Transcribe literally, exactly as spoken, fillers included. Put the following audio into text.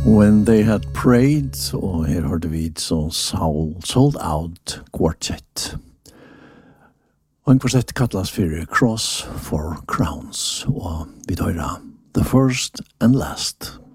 When they had prayed, og her hørte vi så Saul sold out quartet. Og en kvartett kallas for Cross for Crowns, og vi tar The First and Last.